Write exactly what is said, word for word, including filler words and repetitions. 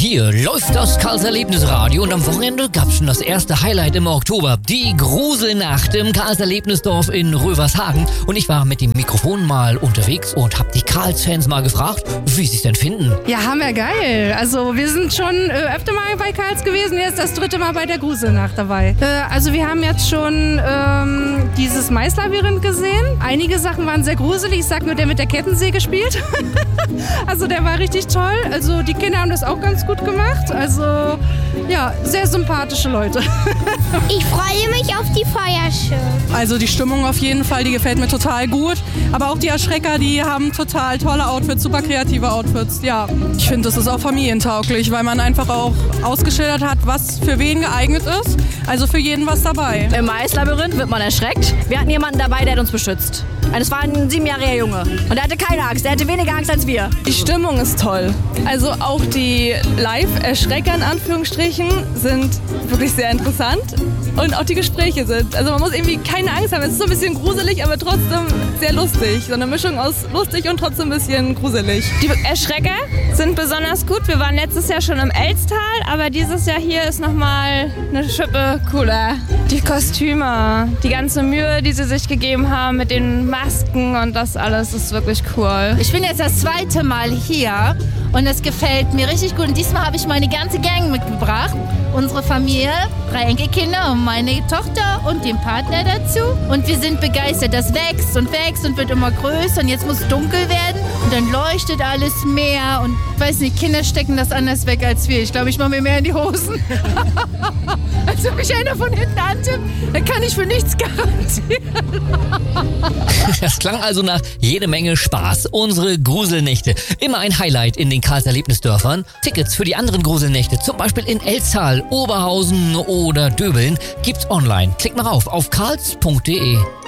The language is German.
Hier läuft das Karls Erlebnisradio und am Wochenende gab es schon das erste Highlight im Oktober. Die Gruselnacht im Karls Erlebnisdorf in Rövershagen. Und ich war mit dem Mikrofon mal unterwegs und habe die Karls-Fans mal gefragt, wie sie es denn finden. Ja, hammergeil. Also wir sind schon äh, öfter mal bei Karls gewesen, jetzt das dritte Mal bei der Gruselnacht dabei. Äh, also wir haben jetzt schon ähm, dieses Maislabyrinth gesehen. Einige Sachen waren sehr gruselig. Ich sag nur, der mit der Kettensäge spielt. Also der war richtig toll. Also die Kinder haben das auch ganz gut gemacht. Also ja, sehr sympathische Leute. Ich freue mich auf die Feuershow. Also die Stimmung auf jeden Fall, die gefällt mir total gut. Aber auch die Erschrecker, die haben total tolle Outfits, super kreative Outfits. Ja, ich finde, das ist auch familientauglich, weil man einfach auch ausgeschildert hat, was für wen geeignet ist. Also für jeden was dabei. Im Maislabyrinth wird man erschreckt. Wir hatten jemanden dabei, der hat uns beschützt. Das war ein siebenjähriger Junge. Und er hatte keine Angst. Er hatte weniger Angst als wir. Die Stimmung ist toll. Also auch die Live-Erschrecker in Anführungsstrichen sind wirklich sehr interessant. Und auch die Gespräche sind. Also man muss irgendwie keine Angst haben. Es ist so ein bisschen gruselig, aber trotzdem sehr lustig. So eine Mischung aus lustig und trotzdem ein bisschen gruselig. Die Erschrecker sind besonders gut. Wir waren letztes Jahr schon im Elztal, aber dieses Jahr hier ist nochmal eine Schippe cooler. Die Kostüme, die ganze Mühe, die sie sich gegeben haben mit den Masken und das alles ist wirklich cool. Ich bin jetzt das zweite Mal hier und es gefällt mir richtig gut. Und diesmal habe ich meine ganze Gang mitgebracht. Unsere Familie, drei Enkelkinder und meine Tochter und den Partner dazu. Und wir sind begeistert. Das wächst und wächst und wird immer größer. Und jetzt muss es dunkel werden und dann leuchtet alles mehr. Und ich weiß nicht, Kinder stecken das anders weg als wir. Ich glaube, ich mache mir mehr in die Hosen. Als ob mich einer von hinten antippt, dann kann ich für nichts garantieren. Das klang also nach jede Menge Spaß. Unsere Gruselnächte. Immer ein Highlight in den Karls Erlebnisdörfern. Tickets für die anderen Gruselnächte, zum Beispiel in Elztal, Oberhausen oder Döbeln, gibt's online. Klickt mal rauf auf karls punkt de.